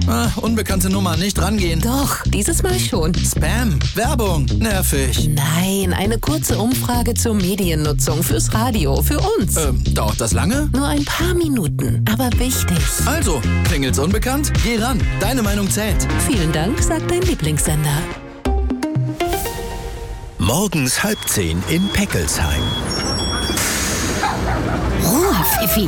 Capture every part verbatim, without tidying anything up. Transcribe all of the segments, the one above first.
Ah, unbekannte Nummer, nicht rangehen. Doch, dieses Mal schon. Spam, Werbung, nervig. Nein, eine kurze Umfrage zur Mediennutzung fürs Radio, für uns. Ähm, dauert das lange? Nur ein paar Minuten, aber wichtig. Also, klingelt's unbekannt? Geh ran, deine Meinung zählt. Vielen Dank, sagt dein Lieblingssender. Morgens halb zehn in Peckelsheim. Ruhe, Pfiffi.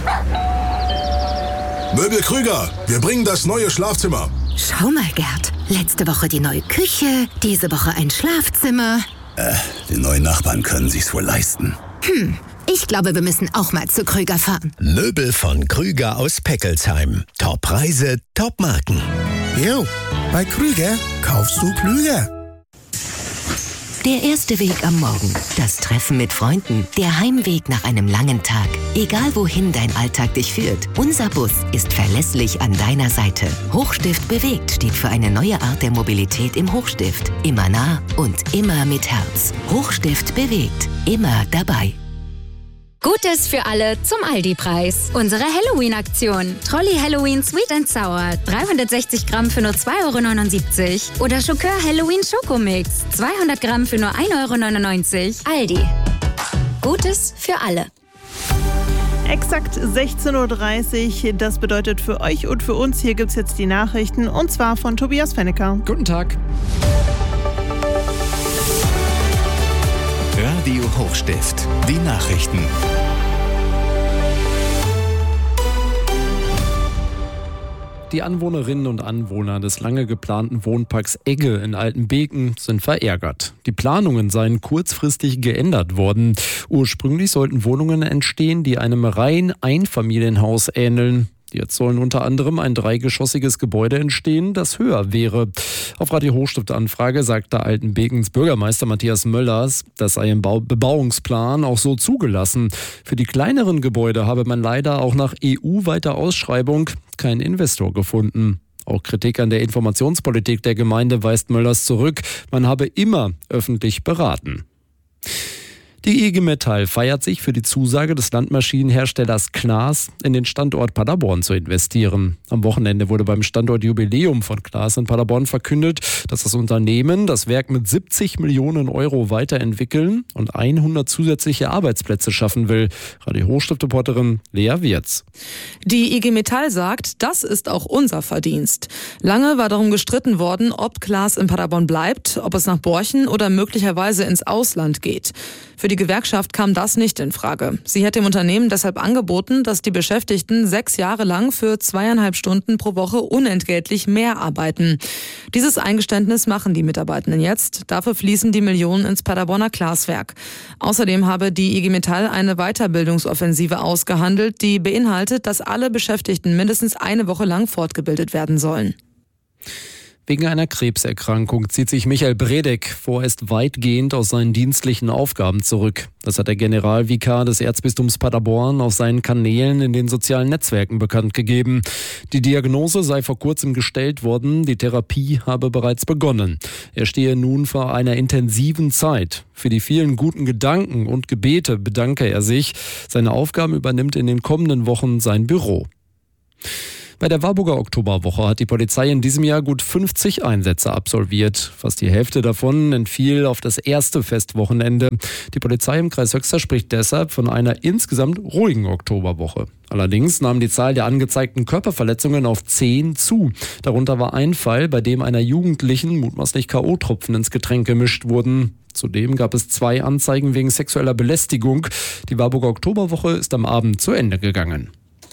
Möbel Krüger, wir bringen das neue Schlafzimmer. Schau mal, Gerd. Letzte Woche die neue Küche, diese Woche ein Schlafzimmer. Äh, die neuen Nachbarn können sich's wohl leisten. Hm, ich glaube, wir müssen auch mal zu Krüger fahren. Möbel von Krüger aus Peckelsheim. Top-Preise, Top-Marken. Jo, bei Krüger kaufst du klüger. Der erste Weg am Morgen, das Treffen mit Freunden, der Heimweg nach einem langen Tag. Egal wohin dein Alltag dich führt, unser Bus ist verlässlich an deiner Seite. Hochstift bewegt steht für eine neue Art der Mobilität im Hochstift. Immer nah und immer mit Herz. Hochstift bewegt, immer dabei. Gutes für alle zum Aldi-Preis. Unsere Halloween-Aktion. Trolli Halloween Sweet and Sour. dreihundertsechzig Gramm für nur zwei Euro neunundsiebzig. Oder Schokör Halloween Schokomix. zweihundert Gramm für nur ein Euro neunundneunzig. Aldi. Gutes für alle. Exakt sechzehn Uhr dreißig, das bedeutet für euch und für uns, hier gibt es jetzt die Nachrichten, und zwar von Tobias Fennecker. Guten Tag. Radio Hochstift, die Nachrichten. Die Anwohnerinnen und Anwohner des lange geplanten Wohnparks Egge in Altenbeken sind verärgert. Die Planungen seien kurzfristig geändert worden. Ursprünglich sollten Wohnungen entstehen, die einem rein Einfamilienhaus ähneln. Jetzt sollen unter anderem ein dreigeschossiges Gebäude entstehen, das höher wäre. Auf Radio Hochstift Anfrage sagte Altenbekens Bürgermeister Matthias Möllers, das sei im Bau- Bebauungsplan auch so zugelassen. Für die kleineren Gebäude habe man leider auch nach E U-weiter Ausschreibung keinen Investor gefunden. Auch Kritik an der Informationspolitik der Gemeinde weist Möllers zurück. Man habe immer öffentlich beraten. Die I G Metall feiert sich für die Zusage des Landmaschinenherstellers Claas, in den Standort Paderborn zu investieren. Am Wochenende wurde beim Standortjubiläum von Claas in Paderborn verkündet, dass das Unternehmen das Werk mit siebzig Millionen Euro weiterentwickeln und hundert zusätzliche Arbeitsplätze schaffen will. Radio Hochstift-Reporterin Lea Wirz. Die I G Metall sagt, das ist auch unser Verdienst. Lange war darum gestritten worden, ob Claas in Paderborn bleibt, ob es nach Borchen oder möglicherweise ins Ausland geht. Für die Gewerkschaft kam das nicht in Frage. Sie hat dem Unternehmen deshalb angeboten, dass die Beschäftigten sechs Jahre lang für zweieinhalb Stunden pro Woche unentgeltlich mehr arbeiten. Dieses Eingeständnis machen die Mitarbeitenden jetzt. Dafür fließen die Millionen ins Paderborner Glaswerk. Außerdem habe die I G Metall eine Weiterbildungsoffensive ausgehandelt, die beinhaltet, dass alle Beschäftigten mindestens eine Woche lang fortgebildet werden sollen. Wegen einer Krebserkrankung zieht sich Michael Bredek vorerst weitgehend aus seinen dienstlichen Aufgaben zurück. Das hat der Generalvikar des Erzbistums Paderborn auf seinen Kanälen in den sozialen Netzwerken bekannt gegeben. Die Diagnose sei vor kurzem gestellt worden, die Therapie habe bereits begonnen. Er stehe nun vor einer intensiven Zeit. Für die vielen guten Gedanken und Gebete bedanke er sich. Seine Aufgaben übernimmt in den kommenden Wochen sein Büro. Bei der Warburger Oktoberwoche hat die Polizei in diesem Jahr gut fünfzig Einsätze absolviert. Fast die Hälfte davon entfiel auf das erste Festwochenende. Die Polizei im Kreis Höxter spricht deshalb von einer insgesamt ruhigen Oktoberwoche. Allerdings nahm die Zahl der angezeigten Körperverletzungen auf zehn zu. Darunter war ein Fall, bei dem einer Jugendlichen mutmaßlich K O-Tropfen ins Getränk gemischt wurden. Zudem gab es zwei Anzeigen wegen sexueller Belästigung. Die Warburger Oktoberwoche ist am Abend zu Ende gegangen.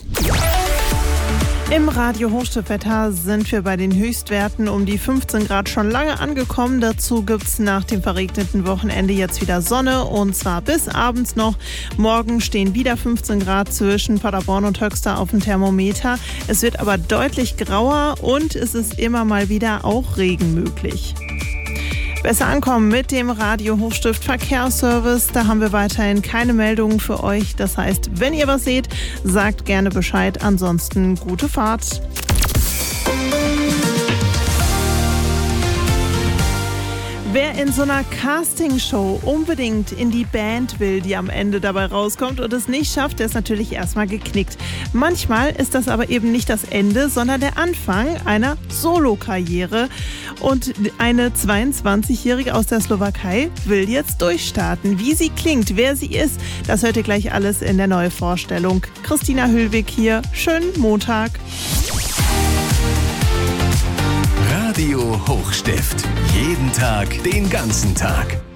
Im Radio Hochstiftwetter sind wir bei den Höchstwerten um die fünfzehn Grad schon lange angekommen. Dazu gibt es nach dem verregneten Wochenende jetzt wieder Sonne, und zwar bis abends noch. Morgen stehen wieder fünfzehn Grad zwischen Paderborn und Höxter auf dem Thermometer. Es wird aber deutlich grauer und es ist immer mal wieder auch Regen möglich. Besser ankommen mit dem Radio Hochstift Verkehrsservice. Da haben wir weiterhin keine Meldungen für euch. Das heißt, wenn ihr was seht, sagt gerne Bescheid. Ansonsten gute Fahrt. Wer in so einer Castingshow unbedingt in die Band will, die am Ende dabei rauskommt und es nicht schafft, der ist natürlich erstmal geknickt. Manchmal ist das aber eben nicht das Ende, sondern der Anfang einer Solokarriere. Und eine zweiundzwanzigjährige aus der Slowakei will jetzt durchstarten. Wie sie klingt, wer sie ist, das hört ihr gleich alles in der Neuvorstellung. Christina Hüllwig hier, schönen Montag. Radio Hochstift. Jeden Tag, den ganzen Tag.